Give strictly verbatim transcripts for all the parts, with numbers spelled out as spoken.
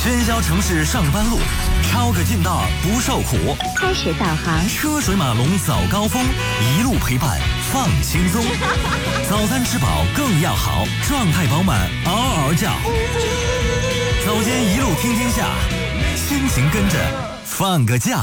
喧嚣城市上班路，抄个近道不受苦。 开始导航， 车水马龙早高峰，一路陪伴放轻松。早餐吃饱更要好，状态饱满嗷嗷叫。早间一路听天下，心情跟着放个假。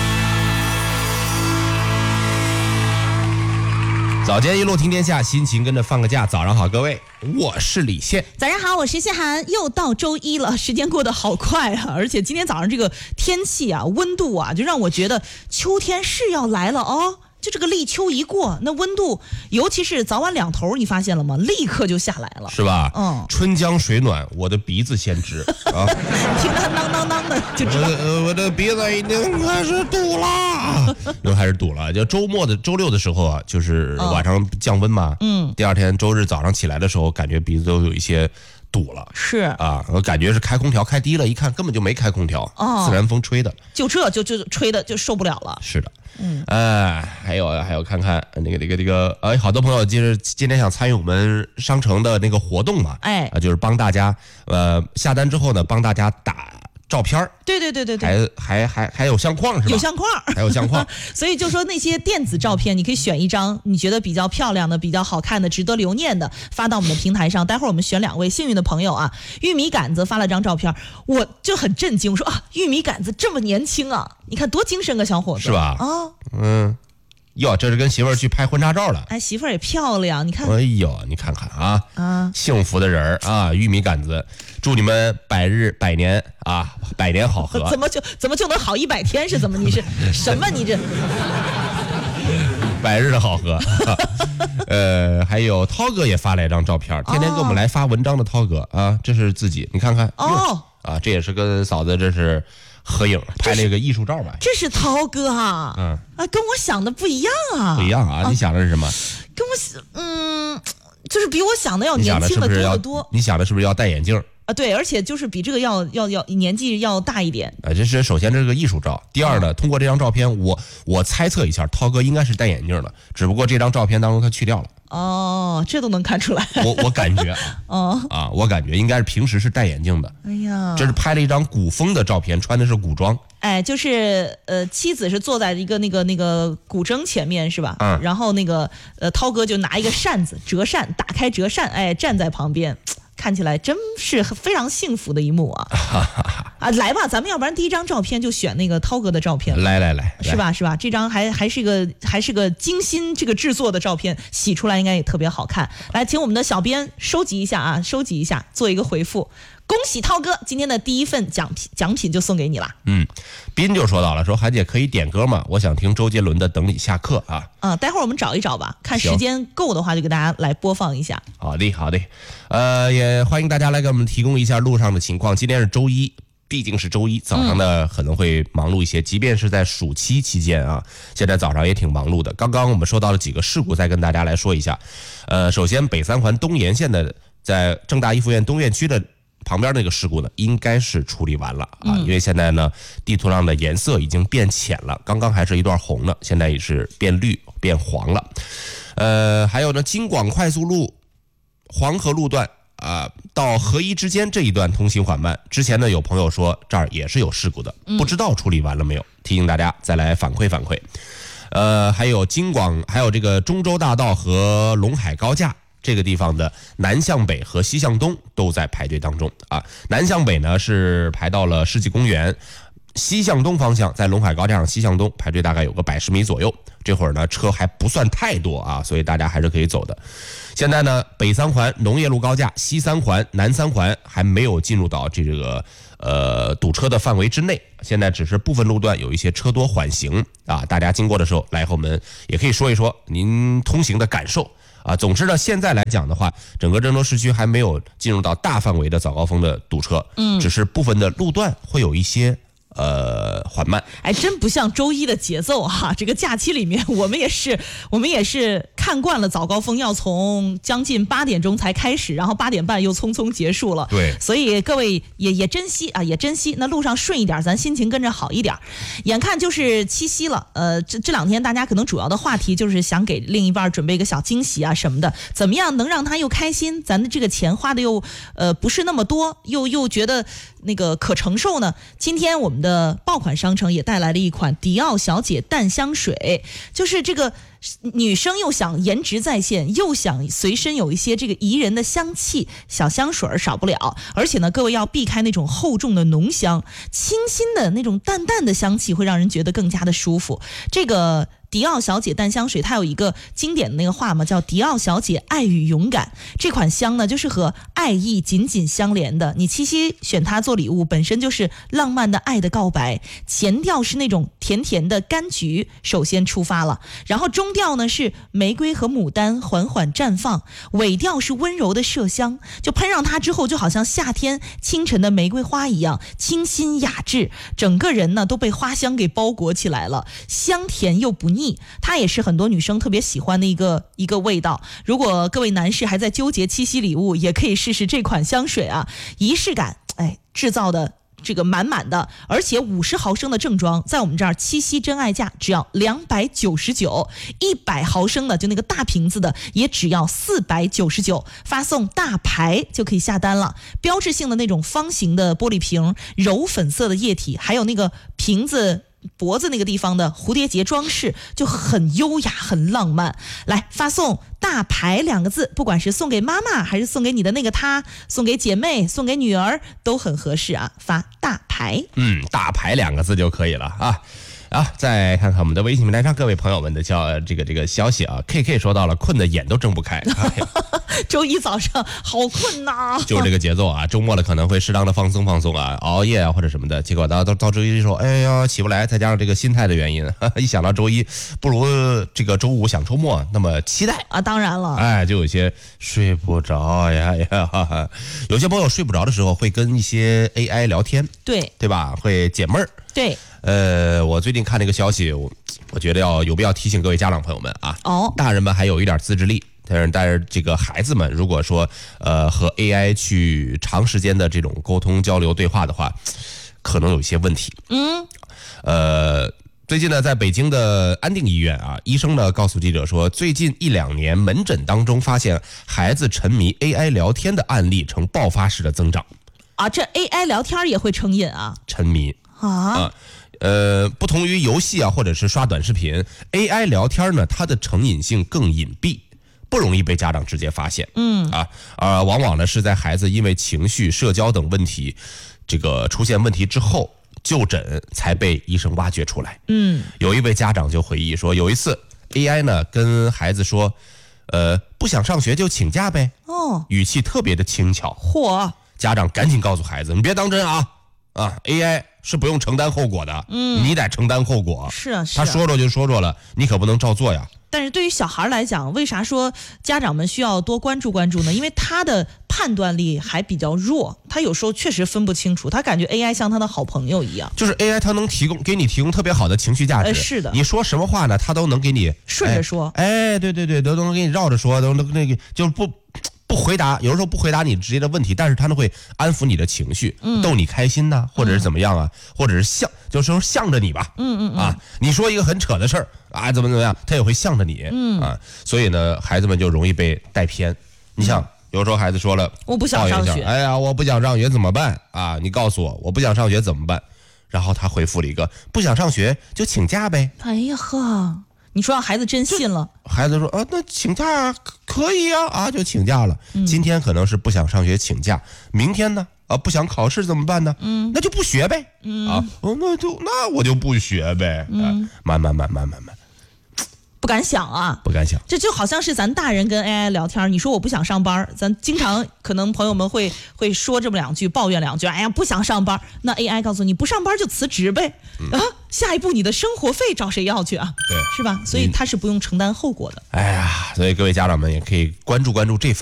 早间一路听天下，心情跟着放个假。早上好，各位，我是李现。 早上好，我是谢涵。又到周一了，时间过得好快啊！而且今天早上这个天气啊，温度啊，就让我觉得秋天是要来了哦。就这个立秋一过，那温度，尤其是早晚两头，你发现了吗？立刻就下来了， 是吧？ 嗯， 春江水暖，我的鼻子先知啊！ 听它当当当的就知道， 我, 我的鼻子已经开始堵了，又开始堵了。就周末的周六的时候啊，就是晚上降温嘛，嗯，第二天周日早上起来的时候，感觉鼻子都有一些堵了， 是啊，我感觉是开空调开低了，一看根本就没开空调，哦、自然风吹的， 就这就就吹的就受不了了。 是的。嗯，哎，还有还有，看看那个那个那个，哎，好多朋友就是今天想参与我们商城的那个活动嘛， 哎， 啊，就是帮大家呃下单之后呢，帮大家打照片， 对对对对对， 还还还还有相框是吧？ 有相框， 还有相框， 所以就说那些电子照片，你可以选一张你觉得比较漂亮的、比较好看的、值得留念的，发到我们的平台上。待会儿我们选两位幸运的朋友啊。玉米杆子发了张照片，我就很震惊，我说啊，玉米杆子这么年轻啊，你看多精神个小伙子， 是吧？ 啊， 嗯。哟，这是跟媳妇儿去拍婚纱照了。 哎，媳妇儿也漂亮，你看。 哎呦，你看看啊，啊，幸福的人啊，玉米杆子，祝你们百日百年啊，百年好合。 怎么就怎么就能好一百天？是怎么？你是什么？你这百日的好合。呃，还有涛哥也发了一张照片，天天给我们来发文章的涛哥啊，这是自己，你看看哦，啊，这也是跟嫂子这是。合影拍了个艺术照吧， 这是涛哥啊，嗯啊，跟我想的不一样啊， 不一样啊，你想的是什么？ 跟我嗯，就是比我想的要年轻的多得多。 你想的是不是要戴眼镜啊？对，而且就是比这个要要要年纪要大一点。 啊，这是首先这是个艺术照，第二呢，哦、通过这张照片，我我猜测一下，涛哥应该是戴眼镜的，只不过这张照片当中他去掉了。 哦，这都能看出来。 我我感觉啊，哦啊，我感觉应该是平时是戴眼镜的。 哎呀， 这是拍了一张古风的照片，穿的是古装。 哎，就是呃，妻子是坐在一个那个那个古筝前面是吧？嗯。然后那个呃，涛哥就拿一个扇子折扇，打开折扇，哎，站在旁边。看起来真是非常幸福的一幕啊！啊，来吧，咱们要不然第一张照片就选那个涛哥的照片， 来来来， 是吧是吧？这张还还是个还是个精心这个制作的照片，洗出来应该也特别好看。来，请我们的小编收集一下啊，收集一下，做一个回复。恭喜涛哥，今天的第一份奖品奖品就送给你了。 嗯，斌就说到了，说韩姐可以点歌吗？我想听周杰伦的《等你下课》啊。 嗯，待会儿我们找一找吧，看时间够的话就给大家来播放一下。 好的，好的，呃，也欢迎大家来给我们提供一下路上的情况。今天是周一，毕竟是周一，早上呢可能会忙碌一些，即便是在暑期期间啊，现在早上也挺忙碌的。刚刚我们说到了几个事故，再跟大家来说一下。呃，首先北三环东沿线的，在正大一附院东院区的旁边那个事故呢，应该是处理完了啊，因为现在呢，地图上的颜色已经变浅了，刚刚还是一段红呢，现在也是变绿变黄了。呃，还有呢，京广快速路黄河路段啊、呃、到合一之间这一段通行缓慢，之前呢有朋友说这儿也是有事故的，不知道处理完了没有，提醒大家再来反馈反馈。呃，还有京广，还有这个中州大道和陇海高架。这个地方的南向北和西向东都在排队当中啊。南向北呢是排到了世纪公园，西向东方向在陇海高架上西向东排队大概有个百十米左右。这会儿呢车还不算太多啊，所以大家还是可以走的。现在呢，北三环农业路高架、西三环、南三环还没有进入到这个呃堵车的范围之内，现在只是部分路段有一些车多缓行啊。大家经过的时候来和我们也可以说一说您通行的感受。啊，总之呢，现在来讲的话，整个郑州市区还没有进入到大范围的早高峰的堵车，嗯，只是部分的路段会有一些呃缓慢。 哎，真不像周一的节奏哈、啊！这个假期里面，我们也是我们也是看惯了早高峰要从将近八点钟才开始，然后八点半又匆匆结束了。 对， 所以各位也也珍惜啊，也珍惜。那路上顺一点，咱心情跟着好一点。眼看就是七夕了，呃，这这两天大家可能主要的话题就是想给另一半准备一个小惊喜啊什么的，怎么样能让他又开心，咱的这个钱花的又呃不是那么多，又又觉得那个可承受呢？今天我们的爆款商城也带来了一款迪奥小姐淡香水，就是这个女生又想颜值在线，又想随身有一些这个宜人的香气，小香水少不了。而且呢，各位要避开那种厚重的浓香，清新的那种淡淡的香气会让人觉得更加的舒服。这个迪奥小姐淡香水它有一个经典的那个话嘛，叫迪奥小姐爱与勇敢。这款香呢就是和爱意紧紧相连的，你七夕选它做礼物本身就是浪漫的爱的告白。前调是那种甜甜的柑橘首先出发了，然后中调呢是玫瑰和牡丹缓缓绽放，尾调是温柔的麝香，就喷上它之后就好像夏天清晨的玫瑰花一样清新雅致，整个人呢都被花香给包裹起来了，香甜又不腻。它也是很多女生特别喜欢的一个一个味道。如果各位男士还在纠结七夕礼物，也可以试试这款香水啊，仪式感哎制造的这个满满的，而且五十毫升的正装在我们这儿七夕真爱价只要两百九十九，一百毫升的就那个大瓶子的也只要四百九十九，发送大牌就可以下单了。标志性的那种方形的玻璃瓶，柔粉色的液体，还有那个瓶子脖子那个地方的蝴蝶结装饰就很优雅很浪漫。来发送大牌两个字，不管是送给妈妈还是送给你的那个他，送给姐妹送给女儿都很合适啊，发大牌。 嗯，大牌两个字就可以了啊。啊，再看看我们的微信平台上各位朋友们的叫这个这个消息啊 ，K K 说到了困得眼都睁不开，哎、 周一早上好困呐、啊， 就是这个节奏啊。周末了可能会适当的放松放松啊，熬夜啊或者什么的，结果到到到周一说，哎呀起不来，再加上这个心态的原因，呵呵一想到周一，不如这个周五想周末那么期待啊。当然了， 哎，就有些睡不着呀呀哈哈。有些朋友睡不着的时候会跟一些 A I 聊天， 对对吧？会解闷儿， 对。 呃，我最近看这个消息，我我觉得要有必要提醒各位家长朋友们啊， 哦， 大人们还有一点自制力，但是但是这个孩子们如果说呃和 A I 去长时间的这种沟通交流对话的话，可能有一些问题。嗯，呃。最近呢，在北京的安定医院啊，医生呢告诉记者说，最近一两年门诊当中发现孩子沉迷 A I 聊天的案例呈爆发式的增长。 啊，这 A I 聊天也会成瘾啊？ 沉迷啊？ 啊呃，不同于游戏啊，或者是刷短视频 ，A I 聊天呢，它的成瘾性更隐蔽，不容易被家长直接发现。嗯啊啊，往往呢是在孩子因为情绪、社交等问题，这个出现问题之后，就诊才被医生挖掘出来。嗯，有一位家长就回忆说，有一次 A I 呢跟孩子说，呃，不想上学就请假呗。哦，语气特别的轻巧。 嚯！ 家长赶紧告诉孩子，你别当真啊啊 ！A I 是不用承担后果的，嗯，你得承担后果。 是啊，是啊。 他说着就说着了，你可不能照做呀。 但是对于小孩来讲，为啥说家长们需要多关注关注呢？因为他的判断力还比较弱，他有时候确实分不清楚，他感觉 A I 像他的好朋友一样。 就是 A I 它能提供给你提供特别好的情绪价值。 呃、是的。 你说什么话呢？他都能给你顺着说。 哎，哎对对对，都能给你绕着说，都能那个就是不。不回答，有的时候不回答你直接的问题，但是他呢会安抚你的情绪，嗯、逗你开心呐、啊，或者是怎么样啊，嗯、或者是向，就是说向着你吧，嗯嗯嗯啊，你说一个很扯的事儿啊，怎么怎么样，他也会向着你，嗯啊，所以呢，孩子们就容易被带偏。你想，有时候孩子说了， 我不想上学， 哎呀，我不想上学怎么办啊？你告诉我，我不想上学怎么办？然后他回复了一个，不想上学就请假呗。 哎呀呵。你说让孩子真信了， 孩子说啊，那请假可以啊，啊就请假了。嗯、今天可能是不想上学请假，明天呢啊不想考试怎么办呢？嗯，那就不学呗。嗯啊，哦那就那我就不学呗。嗯，啊、慢慢慢慢慢慢。 不敢想啊， 不敢想， 这就好像是咱大人跟 A I 聊天，你说我不想上班，咱经常可能朋友们会会说这么两句，抱怨两句，哎呀不想上班，那 A I 告诉你不上班就辞职呗，嗯、啊，下一步你的生活费找谁要去啊？ 对， 是吧？所以他是不用承担后果的。 哎呀，所以各位家长们也可以关注关注这方面。